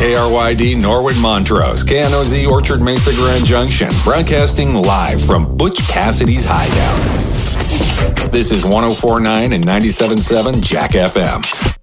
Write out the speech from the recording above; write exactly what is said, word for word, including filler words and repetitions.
K R Y D Norwood Montrose, K N O Z Orchard Mesa Grand Junction, broadcasting live from Butch Cassidy's Hideout. This is one oh four point nine and ninety-seven point seven Jack F M.